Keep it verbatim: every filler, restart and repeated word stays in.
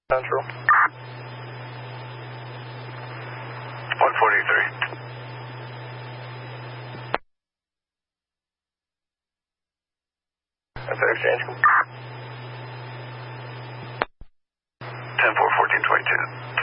Central. one forty-three. That's our exchange. ten four, fourteen twenty-two.